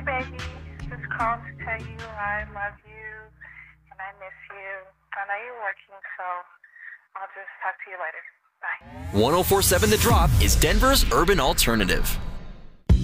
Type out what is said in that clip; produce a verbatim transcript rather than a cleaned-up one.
baby. Just called to tell you I love you and I miss you. I know you're working, so I'll just talk to you later. Bye. one oh four point seven The Drop is Denver's urban alternative.